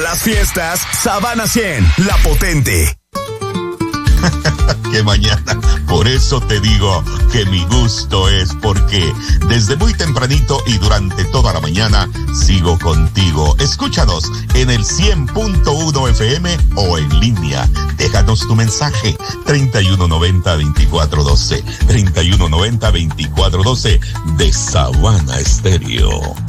las fiestas, Sabana 100, la potente. Que mañana, por eso te digo que mi gusto es porque desde muy tempranito y durante toda la mañana sigo contigo. Escúchanos en el 100.1 FM o en línea. Déjanos tu mensaje 3190-2412 3190-2412 de Sabana Estéreo.